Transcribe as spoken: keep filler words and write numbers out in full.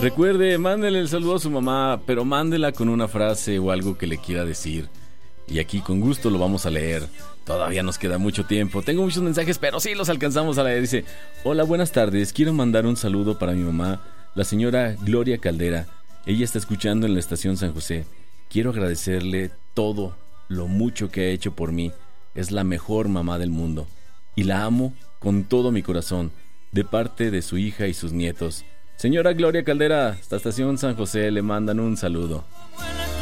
Recuerde, mándele el saludo a su mamá, pero mándela con una frase o algo que le quiera decir. Y aquí con gusto lo vamos a leer. Todavía nos queda mucho tiempo. Tengo muchos mensajes, pero sí los alcanzamos a leer. Dice: hola, buenas tardes. Quiero mandar un saludo para mi mamá, la señora Gloria Caldera. Ella está escuchando en la estación San José. Quiero agradecerle todo lo mucho que ha hecho por mí. Es la mejor mamá del mundo. Y la amo con todo mi corazón, de parte de su hija y sus nietos. Señora Gloria Caldera, esta estación San José le mandan un saludo.